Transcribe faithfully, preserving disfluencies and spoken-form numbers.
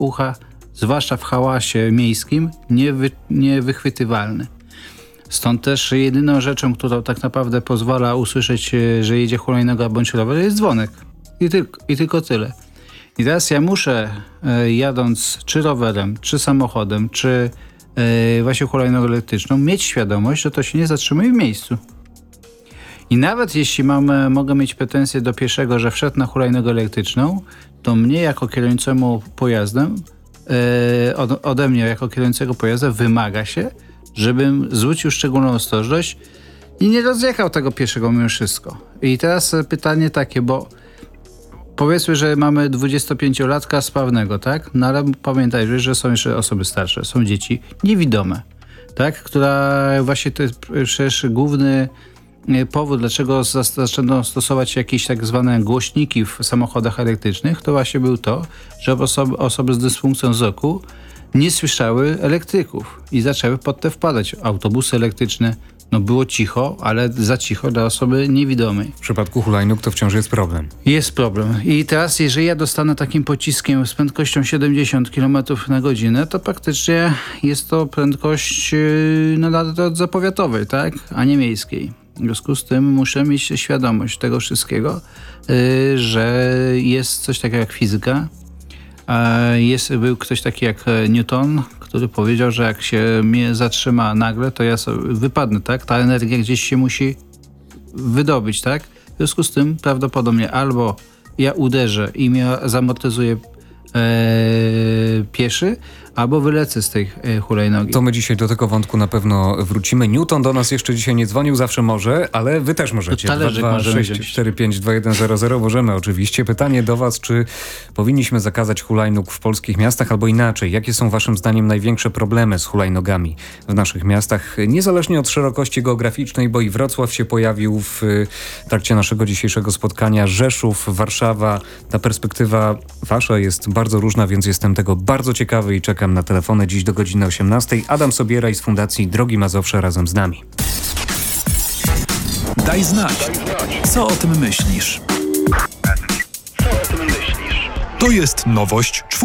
ucha, zwłaszcza w hałasie miejskim, niewy, niewychwytywalny. Stąd też jedyną rzeczą, która tak naprawdę pozwala usłyszeć, że jedzie hulajnoga bądź rower, jest dzwonek. I tylko, i tylko tyle. I teraz ja muszę, jadąc czy rowerem, czy samochodem, czy właśnie hulajnogą elektryczną, mieć świadomość, że to się nie zatrzymuje w miejscu. I nawet jeśli mam, mogę mieć pretensje do pieszego, że wszedł na hulajnogę elektryczną, to mnie jako kierującemu pojazdem, od, ode mnie jako kierującego pojazdem wymaga się, żebym zwrócił szczególną ostrożność i nie rozjechał tego pieszego mimo wszystko. I teraz pytanie takie, bo powiedzmy, że mamy dwudziestopięciolatka sprawnego, tak? No ale pamiętaj, że są jeszcze osoby starsze, są dzieci niewidome, tak? Która właśnie to jest przecież główny powód, dlaczego zaczęto stosować jakieś tak zwane głośniki w samochodach elektrycznych, to właśnie był to, że osoby, osoby z dysfunkcją wzroku nie słyszały elektryków i zaczęły pod te wpadać. Autobusy elektryczne, no było cicho, ale za cicho dla osoby niewidomej. W przypadku hulajnóg to wciąż jest problem. Jest problem. I teraz, jeżeli ja dostanę takim pociskiem z prędkością siedemdziesiąt kilometrów na godzinę, to praktycznie jest to prędkość no, na drodze powiatowej, tak? A nie miejskiej. W związku z tym muszę mieć świadomość tego wszystkiego, yy, że jest coś takiego jak fizyka. Jest, był ktoś taki jak Newton, który powiedział, że jak się mnie zatrzyma nagle, to ja sobie wypadnę, tak? Ta energia gdzieś się musi wydobyć, tak? W związku z tym prawdopodobnie albo ja uderzę i mnie zamortyzuje e, pieszy, albo wylecę z tej e, hulajnogi. To my dzisiaj do tego wątku na pewno wrócimy. Newton do nas jeszcze dzisiaj nie dzwonił, zawsze może, ale wy też możecie. dwa dwa sześć cztery pięć dwa jeden zero zero możemy oczywiście. Pytanie do was, czy powinniśmy zakazać hulajnóg w polskich miastach, albo inaczej, jakie są waszym zdaniem największe problemy z hulajnogami w naszych miastach, niezależnie od szerokości geograficznej, bo i Wrocław się pojawił w trakcie naszego dzisiejszego spotkania, Rzeszów, Warszawa. Ta perspektywa wasza jest bardzo różna, więc jestem tego bardzo ciekawy i czekam na telefony dziś do godziny osiemnastej. Adam Sobieraj z Fundacji Drogi Mazowsze razem z nami. Daj znać, co o tym myślisz. To jest nowość